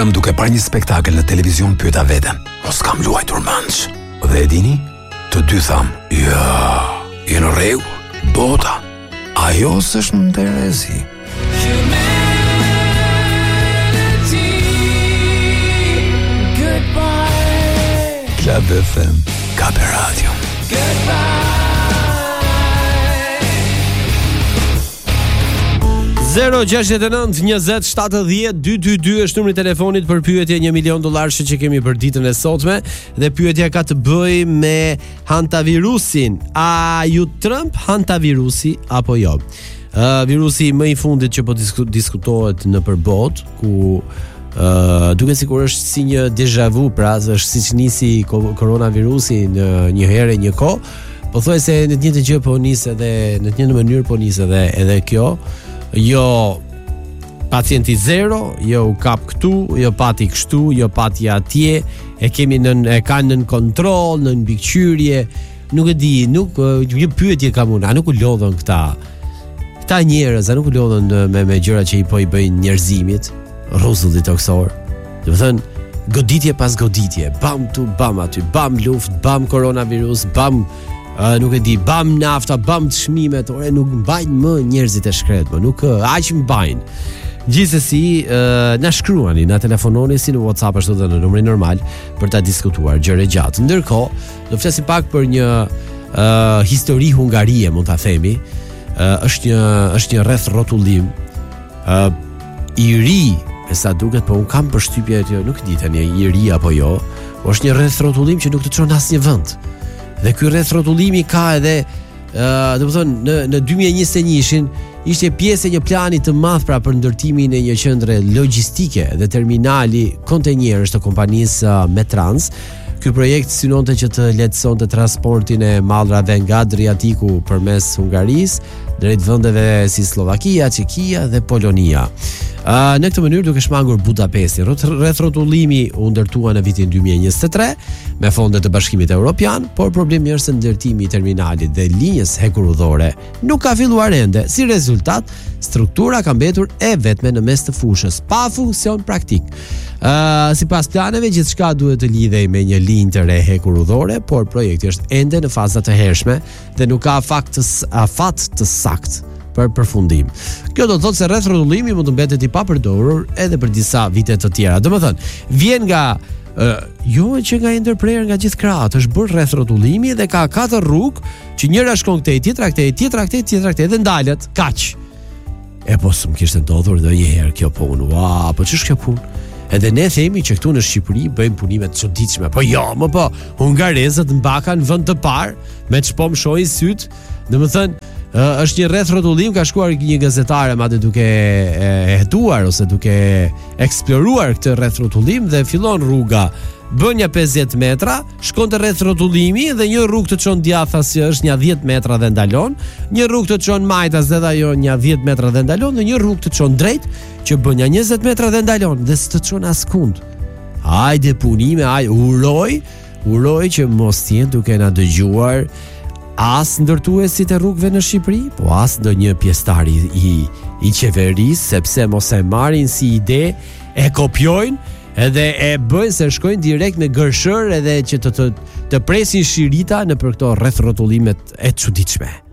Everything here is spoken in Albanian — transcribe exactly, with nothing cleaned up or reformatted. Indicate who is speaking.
Speaker 1: herëm duke parë një spektakël në televizion pyeta veten, mos kam luajtur manç. Dhe e dini? Të dy tham, ja, je në rregull, bota. Ajo s'është në Terezi. Club F M, Kape Radio.
Speaker 2: zero gjasht e nëntë njëzet shtatëdhjetë dy dy dy është numri i telefonit për pyetje një milion dollarësh që kemi për ditën e sotme, dhe pyetja ka të bëjë me hantavirusin. A ju tremb hantavirusi apo jo? Uh, virusi më i fundit që po disku, diskutohet në përbot, ku uh, duke sikur është si një déjà vu, pra është siç nisi koronavirusi në një herë një kohë, po thuaj se në të njëjtën gjë po nis edhe në të njëjtën mënyrë po nis edhe edhe kjo. Jo pacienti zero, jo u kap këtu, jo pati kështu, jo pati atje, e kemi nën e kanë nën kontroll, nën mbikëqyrje, nuk e di, nuk një pyetje kam unë, a nuk u lodhën këta këta njerëz, a nuk u lodhën me me gjëra që i po i bëjnë njerëzimit, rruzulli toksor. Do të thënë goditje pas goditje, bam tu, bam aty, bam luftë, bam koronavirus, bam Uh, nuk e di, bam nafta, bam të shmimet, ore nuk mbajnë më njerëzit e shkret, më nuk uh, aq mbajnë. Gjithsesi, uh, na shkruani, na telefononi si në WhatsApp ashtu dhe në numrin normal për ta diskutuar gjëre gjatë. Ndërkohë, do flasim pak për një uh, histori hungarie, mund ta themi. Uh, është një është një rreth rrotullim uh, i ri, me sa duket, po un kam përshtypje që nuk di tani i ri apo jo. Është një rreth rrotullim që nuk të çon asnjë vend. Dhe ky rreth rrotullimi ka edhe, uh, do të thonë, në në dy mijë e njëzet e një-shin ishte pjesë e një plani të madh pra për ndërtimin e një qendre logjistike dhe terminali kontenjerësh të kompanisë uh, Metrans. Ky projekt synonte që të lehtësonte transportin e mallrave nga Adriatiku përmes Hungarisë drejt vendeve si Slovakia, Çekia dhe Polonia. Uh, në këtë mënyrë duke shmangur Budapesti. Rreth rrotullimi u ndërtua në vitin dy mijë e njëzet e tre me fonde të Bashkimit Evropian, por problemi është se ndërtimi i terminalit dhe linjës hekurudhore nuk ka filluar ende. Si rezultat, struktura ka mbetur e vetme në mes të fushës, pa funksion praktik. Uh, sipas planeve, gjithçka duhet të lidhej me një linjë të re hekurudhore, por projekti është ende në faza të hershme dhe nuk ka fakt të, afat të saktë për përfundim. Kjo do të thotë se rreth rrotullimi mund të mbetet i papërdorur edhe për disa vite të tjera. Domethënë, vjen nga uh, jo që nga i ndërprerë nga gjithë krahët, është bërë rreth rrotullimi dhe ka katër rrugë që njëra shkon këtej, tjetra këtej, tjetra këtej, tjetra këtej dhe ndalet, kaq. E po s'm kishte ndodhur ndonjëherë kjo punë. Ua, po ç'është kjo punë? Edhe ne themi që këtu në Shqipëri bëjmë punime të çuditshme. Po jo, më po, hungarezët mbakan vend të parë, me ç'po më shohin syt. Domethënë, Uh, është një rreth rrotullim, ka shkuar një gazetare madje duke e hetuar ose duke eksploruar këtë rreth rrotullim dhe fillon rruga bënja pesëdhjetë metra, shkon te rreth rrotullimi dhe një rrugë të çon djathtas që është një dhjetë metra dhe ndalon, një rrugë të çon majtas dhe ajo një dhjetë metra dhe ndalon dhe një rrugë të çon drejt që bën një njëzet metra dhe ndalon dhe s'të çon askund. Hajde punime, aj uroj, uroj që mos jenë duke na dëgjuar as ndërtuesit e rrugëve në Shqipëri, po as ndonjë pjesëtar i i qeverisë, sepse mos e marrin si ide, e kopjojnë edhe e bëjnë se shkojnë direkt me gërshër edhe që të të, të presin shirita në për këto rreth rrotullimet e çuditshme.